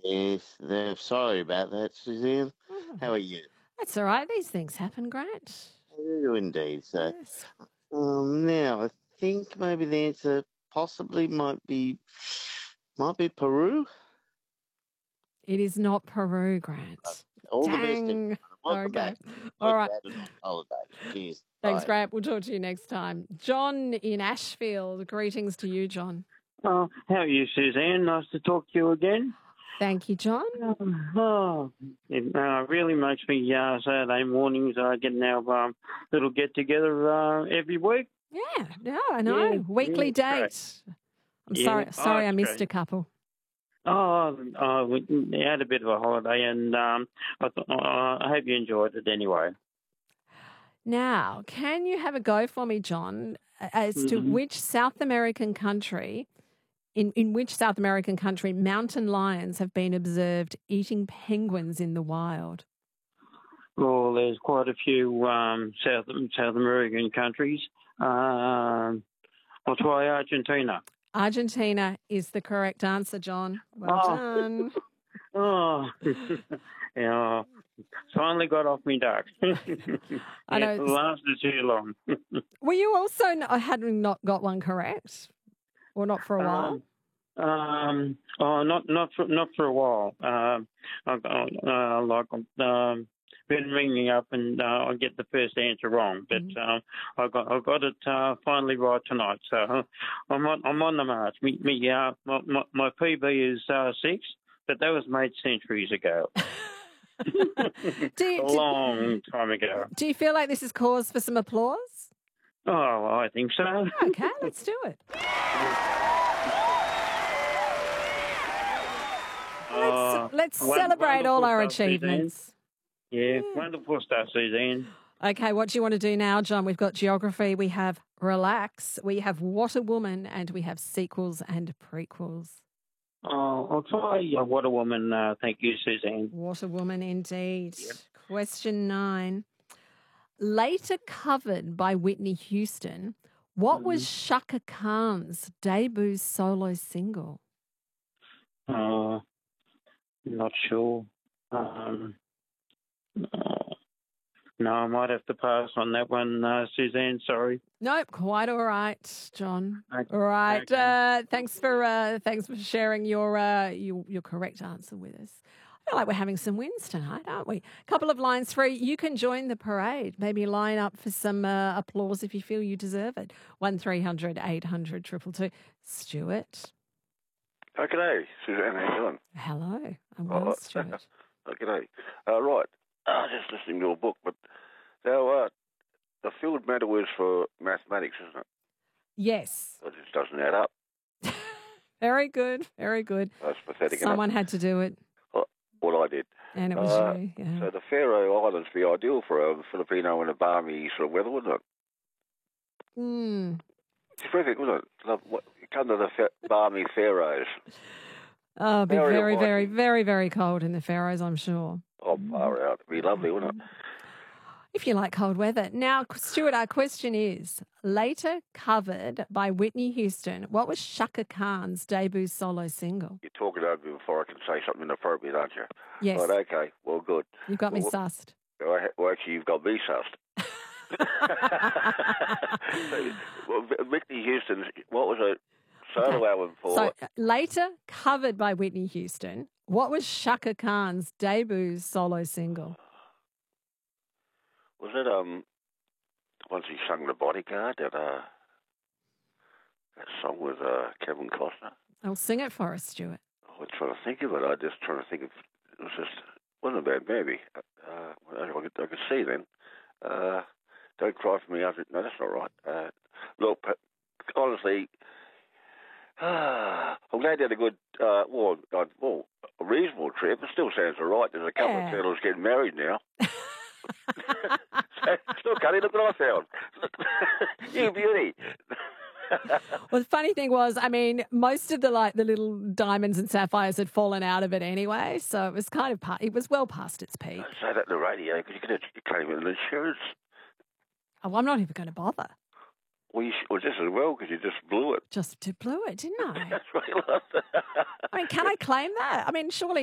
Yes, sorry about that, Suzanne. Oh, How are you? that's all right. These things happen, Grant. I do indeed. So, Yes. now I think maybe the answer possibly might be Peru. It is not Peru, Grant. All the best, everyone. Dang. Welcome Okay. back. All Good right. dad and on holiday. Cheers. Thanks, Bye. Grant. We'll talk to you next time. John in Ashfield. Greetings to you, John. Oh, how are you, Suzanne? Nice to talk to you again. Thank you, John. It really makes me Saturday mornings getting our little get together every week. Yeah, I know. Yeah, Weekly it's great. date. I'm Yeah, sorry I it's missed great. a couple. We had a bit of a holiday, and I hope you enjoyed it anyway. Now, can you have a go for me, John, as to Mm-hmm. which South American country, in which South American country mountain lions have been observed eating penguins in the wild? Well, there's quite a few South American countries. I'll try Argentina. Argentina is the correct answer, John. Well Oh. done. Oh, yeah. Finally got off me duck. I know. It lasted too long. Were you also hadn't not got one correct, or not for a while? Not for a while. Been ringing up and I get the first answer wrong, but I got it finally right tonight. So I'm on the march. My PB is 6, but that was made centuries ago. A long time ago. Do you feel like this is cause for some applause? Oh, I think so. Okay, let's do it. Let's celebrate all our achievements. Yeah, wonderful stuff, Suzanne. Okay, what do you want to do now, John? We've got geography, we have relax, we have What a Woman, and we have sequels and prequels. Oh, I'll try What a Woman. Thank you, Suzanne. What a Woman indeed. Yep. Question 9. Later covered by Whitney Houston, what was Shaka Khan's debut solo single? Not sure. No, I might have to pass on that one, Suzanne. Sorry. Nope, quite all right, John. Okay. All right. Okay. Thanks for sharing your correct answer with us. I feel like we're having some wins tonight, aren't we? A couple of lines free. You can join the parade. Maybe line up for some applause if you feel you deserve it. 1300 800 222. Stuart. Oh, g'day, Suzanne. How you doing? Hello. I'm well, Stuart. Oh, g'day. Right. Just listening to a book, but now the field medal is for mathematics, isn't it? Yes. It just doesn't add up. Very good. Very good. That's pathetic. Someone had to do it. What I did. And it was you, yeah. So the Faroe Islands would be ideal for a Filipino in a balmy sort of weather, wouldn't it? It's perfect, wouldn't it? Come to the balmy Faroes. Oh, it'd be very, very, very, very cold in the Faroes, I'm sure. Oh, far out. It'd be lovely, wouldn't it? If you like cold weather. Now, Stuart, our question is, later covered by Whitney Houston, what was Shaka Khan's debut solo single? You're talking over me before I can say something inappropriate, aren't you? Yes. Right, okay. Well, good. You've got me sussed. Well, actually, you've got me sussed. Whitney Houston, what was it? Solo album for? So, later covered by Whitney Houston, what was Shaka Khan's debut solo single? Was it once he sung The Bodyguard, that song with Kevin Costner? I'll sing it for us, Stuart. I was trying to think of it. I just trying to think of it. Was just wasn't a bad movie. I could see then. Don't Cry for Me. No, that's not right. Look, honestly, I'm glad you had a good, a reasonable trip. It still sounds all right. There's a couple of turtles getting married now. Look, honey, look what I found. You beauty. Well, the funny thing was, I mean, most of the little diamonds and sapphires had fallen out of it anyway, so it was kind of it was well past its peak. Don't say that on the radio because you could claim it in insurance. Oh, I'm not even going to bother. Well, just as well because you just blew it. Just blew it, didn't I? That's right. I mean, can I claim that? I mean, surely